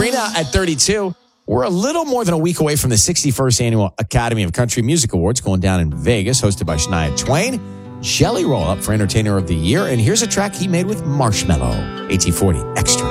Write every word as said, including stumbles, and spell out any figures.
Sabrina at thirty-two. We're a little more than a week away from the sixty-first Annual Academy of Country Music Awards going down in Vegas, hosted by Shania Twain. Jelly Roll up for Entertainer of the Year. And here's a track he made with Marshmello. eighteen forty Extra.